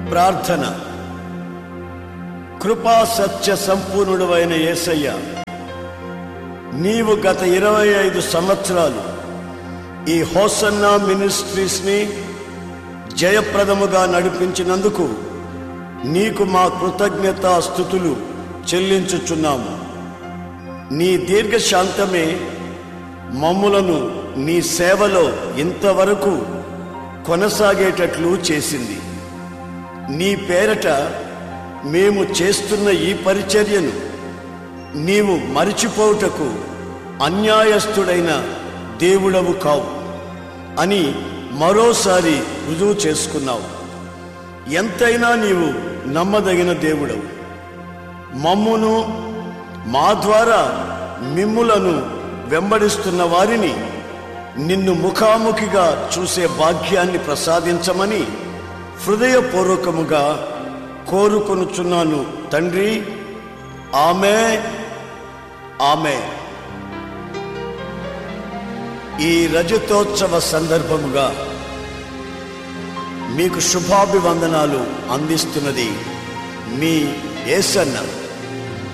ప్రార్థన. కృపా సత్య సంపూర్ణుడు అయిన యేసయ్య, నీవు గత 25 సంవత్సరాలు ఈ హోసన్నా మినిస్ట్రీస్ ని జయప్రదముగా నడిపించినందుకు నీకు మా కృతజ్ఞతా స్తుతులు చెల్లించుచున్నాము. నీ దీర్ఘశాంతమే మమ్ములను నీ సేవలో ఇంతవరకు కొనసాగేటట్లు చేసింది. నీ పేరట మేము చేస్తున్న ఈ పరిచర్యను నీవు మరిచిపోవుటకు అన్యాయస్థుడైన దేవుడవు కావు అని మరోసారి రుజువు చేసుకున్నావు. ఎంతైనా నీవు నమ్మదగిన దేవుడవు. మమ్మును, మా ద్వారా మిమ్ములను వెంబడిస్తున్న వారిని నిన్ను ముఖాముఖిగా చూసే భాగ్యాన్ని ప్రసాదించమని హృదయపూర్వకముగా కోరుకొనుచున్నాను తండ్రి. ఆమేన్, ఆమేన్. ఈ రజతోత్సవ సందర్భముగా మీకు శుభాభివందనాలు అందిస్తున్నది మీ యేసన్న.